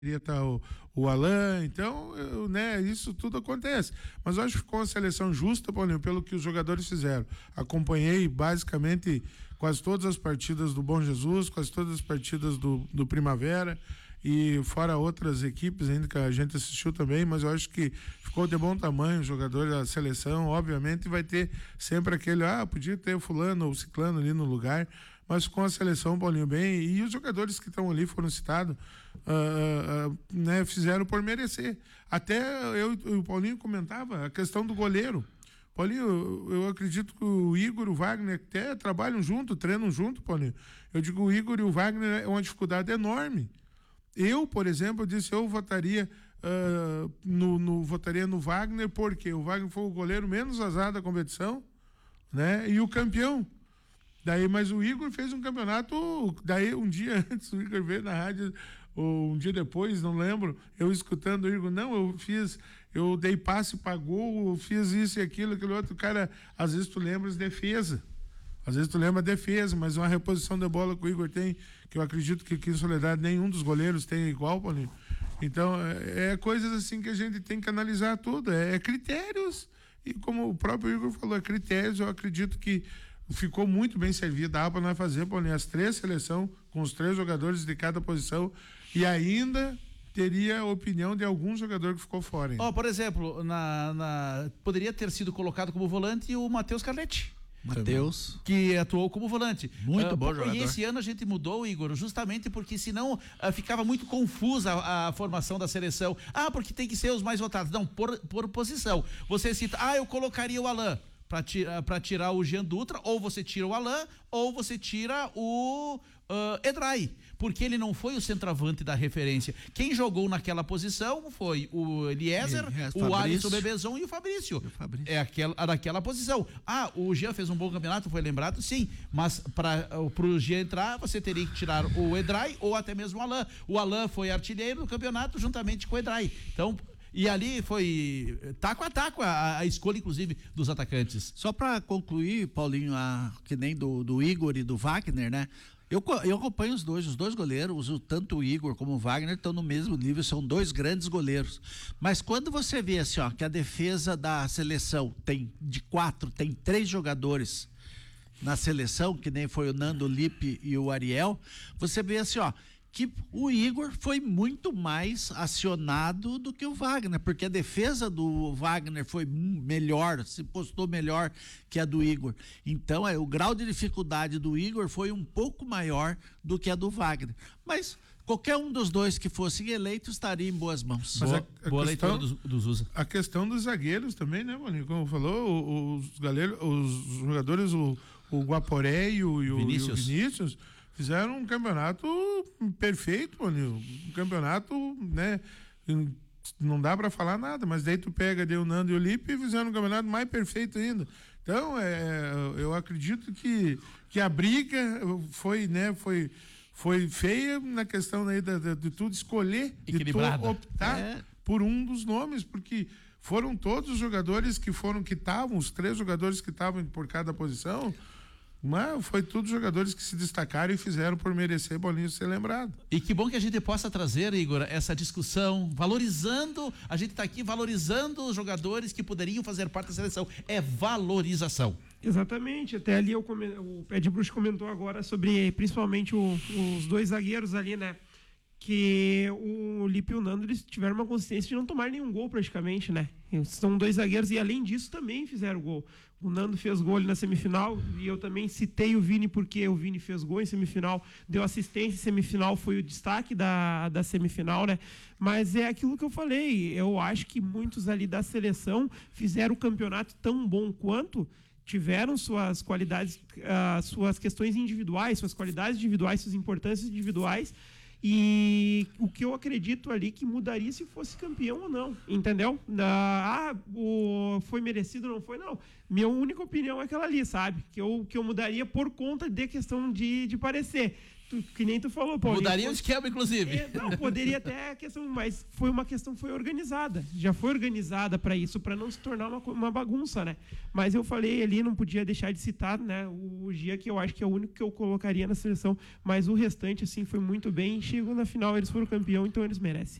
Queria estar o Alan, então, né, isso tudo acontece. Mas eu acho que ficou uma seleção justa, Paulinho, pelo que os jogadores fizeram. Acompanhei basicamente quase todas as partidas do Bom Jesus, quase todas as partidas do Primavera, e fora outras equipes ainda que a gente assistiu também, mas eu acho que ficou de bom tamanho o jogador da seleção. Obviamente vai ter sempre aquele, podia ter o fulano ou o ciclano ali no lugar, mas com a seleção, Paulinho, bem, e os jogadores que estão ali foram citados, né, fizeram por merecer. Até eu e o Paulinho comentava a questão do goleiro. Paulinho, eu acredito que o Igor e o Wagner até trabalham junto, treinam junto, Paulinho. Eu digo, o Igor e o Wagner é uma dificuldade enorme. Eu, por exemplo, eu votaria votaria no Wagner, porque o Wagner foi o goleiro menos azar da competição, né? E o campeão. Daí, mas o Igor fez um campeonato, daí um dia antes, o Igor veio na rádio, ou um dia depois, não lembro, eu escutando o Igor, eu dei passe pra gol, eu fiz isso e aquilo outro. Cara, às vezes tu lembras defesa. Às vezes tu lembra a defesa, mas uma reposição de bola que o Igor tem, que eu acredito que aqui em Soledade nenhum dos goleiros tem igual, Paulinho. Então, é coisas assim que a gente tem que analisar tudo, é critérios, e como o próprio Igor falou, é critérios. Eu acredito que ficou muito bem servido, dá para nós fazer, Paulinho, as 3 seleções, com os 3 jogadores de cada posição, e ainda teria a opinião de algum jogador que ficou fora. Por exemplo, poderia ter sido colocado como volante o Matheus Carletti. Matheus, que atuou como volante. Muito bom jogador. E esse ano a gente mudou, Igor, justamente porque senão ficava muito confusa a formação da seleção. Porque tem que ser os mais votados. Não, por posição. Você cita, eu colocaria o Alan para tirar o Jean Dutra, ou você tira o Alan, ou você tira o Edrai, porque ele não foi o centroavante da referência. Quem jogou naquela posição foi o Eliezer, o Alisson Bebezon e o Fabrício. É daquela posição. O Jean fez um bom campeonato, foi lembrado, sim, mas pro Jean entrar, você teria que tirar o Edrai ou até mesmo o Alan. O Alan foi artilheiro do campeonato juntamente com o Edrai. Então, e ali foi taco a taco a escolha, inclusive, dos atacantes. Só para concluir, Paulinho, que nem do Igor e do Wagner, né? Eu acompanho os dois goleiros, tanto o Igor como o Wagner estão no mesmo nível, são 2 grandes goleiros. Mas quando você vê assim, que a defesa da seleção tem 3 jogadores na seleção, que nem foi o Nando, o Lipe e o Ariel, você vê assim, que o Igor foi muito mais acionado do que o Wagner, porque a defesa do Wagner foi melhor, se postou melhor que a do Igor. Então, o grau de dificuldade do Igor foi um pouco maior do que a do Wagner. Mas qualquer um dos 2 que fosse eleito estaria em boas mãos. Mas boa leitura dos USA. A questão dos zagueiros também, né, Maninho? Como falou, os jogadores, o Guaporé e o Vinícius fizeram um campeonato perfeito, Maninho. Um campeonato, né? Não dá pra falar nada, mas daí tu pega o Nando e o Lipe e fizeram um campeonato mais perfeito ainda. Então, eu acredito que a briga foi feia na questão aí de tudo escolher, equilibrada, de tu optar por um dos nomes, porque foram todos os jogadores que estavam, os 3 jogadores que estavam por cada posição. Mas foi todos jogadores que se destacaram e fizeram por merecer, Bolinho, ser lembrado. E que bom que a gente possa trazer, Igor, essa discussão, valorizando, a gente está aqui valorizando os jogadores que poderiam fazer parte da seleção. É valorização. Exatamente, até ali o Ed Bruce comentou agora sobre principalmente os 2 zagueiros ali, né? Que o Lipe e o Nando, eles tiveram uma consciência de não tomar nenhum gol praticamente, né? São 2 zagueiros e além disso também fizeram gol. O Nando fez gol ali na semifinal e eu também citei o Vini porque o Vini fez gol em semifinal, deu assistência em semifinal, foi o destaque da semifinal, né? Mas é aquilo que eu falei, eu acho que muitos ali da seleção fizeram o campeonato tão bom quanto, tiveram suas qualidades, suas questões individuais, suas qualidades individuais, suas importâncias individuais. E o que eu acredito ali que mudaria se fosse campeão ou não, entendeu? Foi merecido ou não foi? Não. Minha única opinião é aquela ali, sabe? Que eu mudaria por conta de questão de parecer. que nem tu falou, Paulinho. Mudaria o esquema, inclusive. Não, poderia até a questão, mas foi uma questão que foi organizada. Já foi organizada para isso, para não se tornar uma bagunça, né? Mas eu falei ali, não podia deixar de citar, né? O Gia, que eu acho que é o único que eu colocaria na seleção, mas o restante, assim, foi muito bem. Chegou na final, eles foram campeão, então eles merecem.